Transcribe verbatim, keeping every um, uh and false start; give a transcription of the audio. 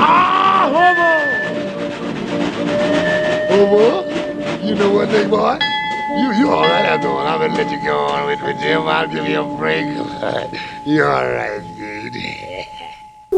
Ah, homo! Homo? You know what, big boy? You, you all right after all. I'm gonna let you go on with, with Jim. I'll give you a break. You all right, dude.